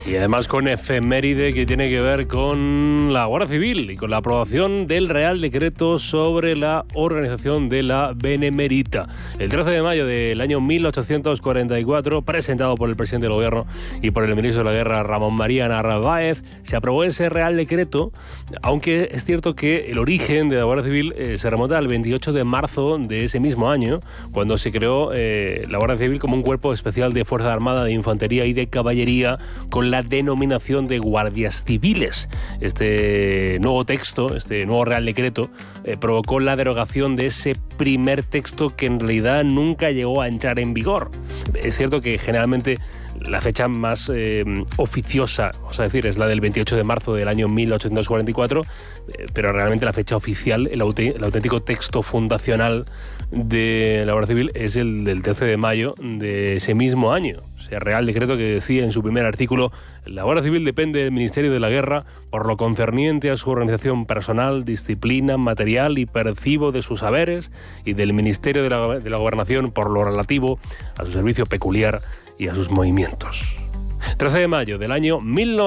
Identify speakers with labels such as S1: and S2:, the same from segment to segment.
S1: Y además con efeméride que tiene que ver con la Guardia Civil y con la aprobación del Real Decreto sobre la organización de la Benemérita. El 13 de mayo del año 1844, presentado por el presidente del Gobierno y por el ministro de la Guerra, Ramón María Narváez, se aprobó ese Real Decreto, aunque es cierto que el origen de la Guardia Civil se remonta al 28 de marzo de ese mismo año, cuando se creó la Guardia Civil como un cuerpo especial de Fuerza Armada, de Infantería y de Caballería, con la denominación de guardias civiles. Este nuevo texto, este nuevo Real Decreto, provocó la derogación de ese primer texto que en realidad nunca llegó a entrar en vigor. Es cierto que generalmente la fecha más oficiosa, o sea, decir, es la del 28 de marzo del año 1844, pero realmente la fecha oficial, el auténtico texto fundacional de la Guardia Civil es el del 13 de mayo de ese mismo año. O sea, Real Decreto que decía en su primer artículo: la Guardia Civil depende del Ministerio de la Guerra por lo concerniente a su organización personal, disciplina, material y percibo de sus saberes, y del Ministerio de la Gobernación por lo relativo a su servicio peculiar y a sus movimientos. 13 de mayo del año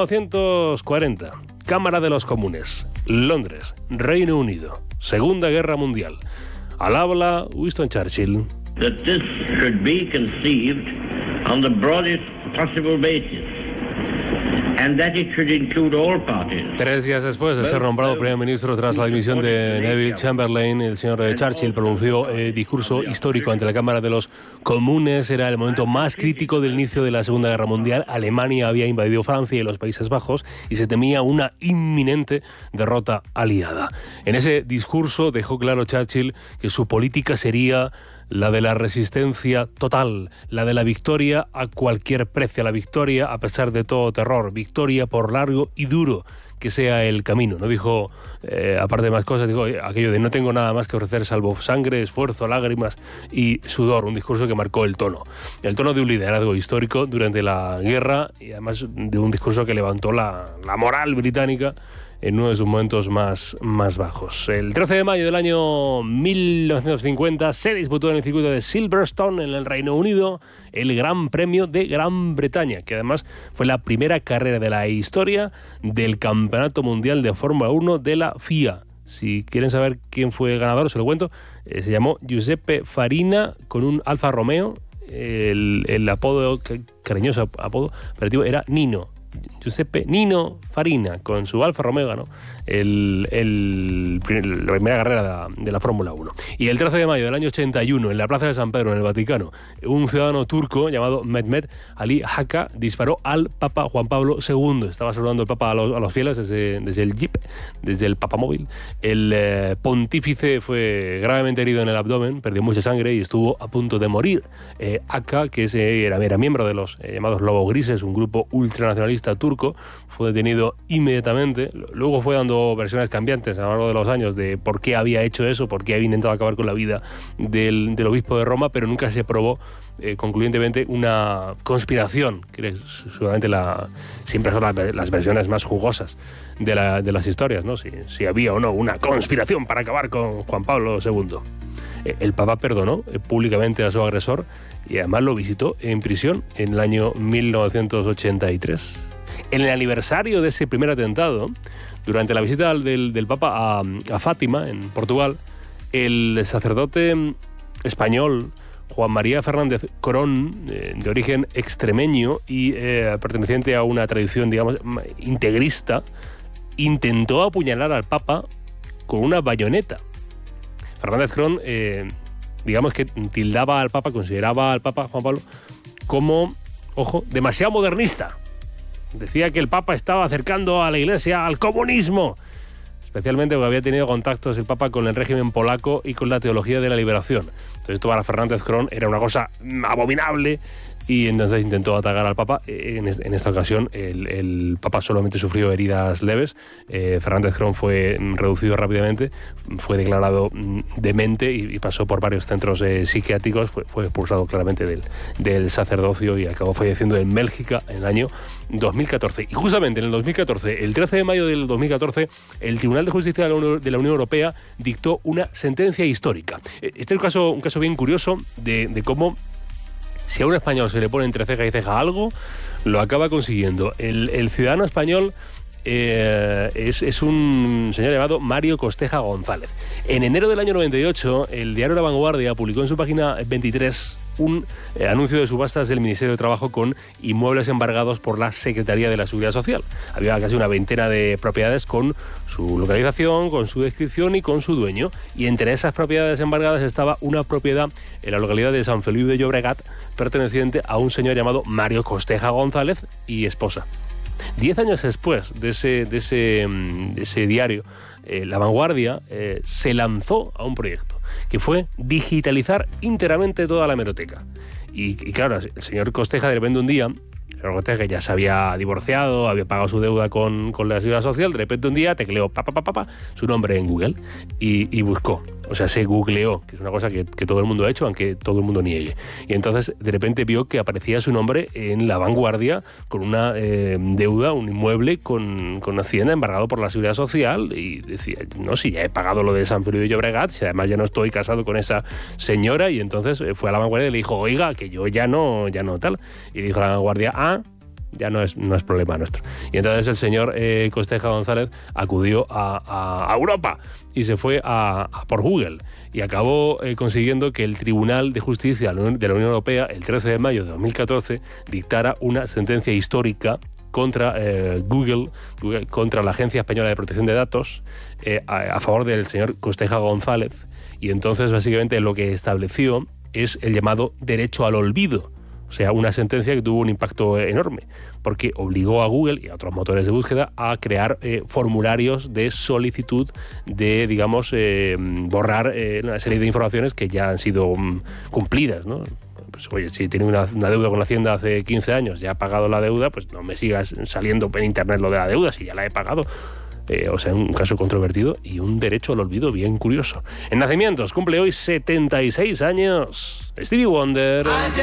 S1: 1940, Cámara de los Comunes, Londres, Reino Unido, Segunda Guerra Mundial. Al habla Winston Churchill.
S2: That this should be conceived on the broadest possible basis, and that it should include all parties.
S1: 3 días después de ser nombrado primer ministro tras la dimisión de Neville Chamberlain, el señor Churchill pronunció discurso histórico ante la Cámara de los Comunes. Era el momento más crítico del inicio de la Segunda Guerra Mundial. Alemania había invadido Francia y los Países Bajos y se temía una inminente derrota aliada. En ese discurso dejó claro Churchill que su política sería la de la resistencia total, la de la victoria a cualquier precio, la victoria a pesar de todo terror, victoria por largo y duro que sea el camino. No dijo, aparte de más cosas, dijo aquello de no tengo nada más que ofrecer salvo sangre, esfuerzo, lágrimas y sudor. Un discurso que marcó el tono de un liderazgo histórico durante la guerra, y además de un discurso que levantó la moral británica en uno de sus momentos más bajos. El 13 de mayo del año 1950 se disputó en el circuito de Silverstone, en el Reino Unido, el Gran Premio de Gran Bretaña, que además fue la primera carrera de la historia del Campeonato Mundial de Fórmula 1 de la FIA. Si quieren saber quién fue el ganador, se lo cuento. Se llamó Giuseppe Farina, con un Alfa Romeo. El apodo, cariñoso apodo operativo, era Nino. Giuseppe Nino Farina, con su Alfa Romeo, ganó la primera carrera de la Fórmula 1. Y el 13 de mayo del año 81, en la Plaza de San Pedro, en el Vaticano, un ciudadano turco llamado Mehmet Ali Haka disparó al Papa Juan Pablo II. Estaba saludando el Papa a los fieles desde el jeep, desde el papamóvil. El pontífice fue gravemente herido en el abdomen, perdió mucha sangre y estuvo a punto de morir. Haka, que era miembro de los llamados Lobos Grises, un grupo ultranacionalista turco, fue detenido inmediatamente. Luego fue dando versiones cambiantes a lo largo de los años de por qué había hecho eso, por qué había intentado acabar con la vida del obispo de Roma, pero nunca se probó concluyentemente una conspiración, que seguramente siempre son las versiones más jugosas de las historias, ¿no? Si había o no una conspiración para acabar con Juan Pablo II. El Papa perdonó públicamente a su agresor y además lo visitó en prisión en el año 1983. En el aniversario de ese primer atentado, durante la visita del Papa a Fátima, en Portugal, el sacerdote español Juan María Fernández Corón, de origen extremeño y perteneciente a una tradición, digamos, integrista, intentó apuñalar al Papa con una bayoneta. Fernández Corón, digamos que tildaba al Papa, consideraba al Papa Juan Pablo como, ojo, demasiado modernista. Decía que el Papa estaba acercando a la Iglesia al comunismo, especialmente porque había tenido contactos el Papa con el régimen polaco y con la teología de la liberación. Entonces esto para Fernández Corón era una cosa abominable, y entonces intentó atacar al Papa. En esta ocasión el Papa solamente sufrió heridas leves. Fernández Corón fue reducido rápidamente, fue declarado demente y pasó por varios centros psiquiátricos, fue expulsado claramente del sacerdocio y acabó falleciendo en Bélgica en el año 2014. Y justamente en el 2014, el 13 de mayo del 2014, el Tribunal de Justicia de la Unión Europea dictó una sentencia histórica. Este es un caso bien curioso de cómo, si a un español se le pone entre ceja y ceja algo, Lo acaba consiguiendo. El ciudadano español es un señor llamado Mario Costeja González. En enero del año 98, el diario La Vanguardia publicó en su página 23 un anuncio de subastas del Ministerio de Trabajo con inmuebles embargados por la Secretaría de la Seguridad Social. Había casi una veintena de propiedades con su localización, con su descripción y con su dueño. Y entre esas propiedades embargadas estaba una propiedad en la localidad de San Feliu de Llobregat, perteneciente a un señor llamado Mario Costeja González y esposa. 10 años después de ese diario, La Vanguardia se lanzó a un proyecto que fue digitalizar íntegramente toda la hemeroteca. Y claro, el señor Costeja de repente un día, el señor Costeja ya se había divorciado, había pagado su deuda con la Seguridad Social, de repente un día tecleó su nombre en Google y buscó. O sea, se googleó, que es una cosa que todo el mundo ha hecho, aunque todo el mundo niegue. Y entonces, de repente vio que aparecía su nombre en La Vanguardia con una deuda, un inmueble con Hacienda embargado por la Seguridad Social. Y decía, no, si ya he pagado lo de San Feliu de Llobregat, si además ya no estoy casado con esa señora. Y entonces fue a La Vanguardia y le dijo, oiga, que yo ya no tal. Y dijo La Vanguardia, ya no es problema nuestro. Y entonces el señor Costeja González acudió a Europa y se fue por Google y acabó consiguiendo que el Tribunal de Justicia de la Unión Europea, el 13 de mayo de 2014, dictara una sentencia histórica contra Google, contra la Agencia Española de Protección de Datos, a favor del señor Costeja González. Y entonces, básicamente, lo que estableció es el llamado derecho al olvido. O sea, una sentencia que tuvo un impacto enorme, porque obligó a Google y a otros motores de búsqueda a crear formularios de solicitud de, digamos, borrar una serie de informaciones que ya han sido cumplidas, ¿no? Pues, oye, si tiene una deuda con la Hacienda hace 15 años, ya ha pagado la deuda, pues no me sigas saliendo en internet lo de la deuda, si ya la he pagado. O sea, un caso controvertido y un derecho al olvido bien curioso. En nacimientos cumple hoy 76 años Stevie Wonder.